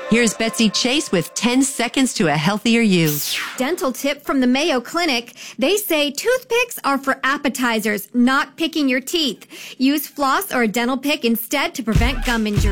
Here's Betsy Chase with 10 seconds to a healthier you. Dental tip from the Mayo Clinic. They say toothpicks are for appetizers, not picking your teeth. Use floss or a dental pick instead to prevent gum injury.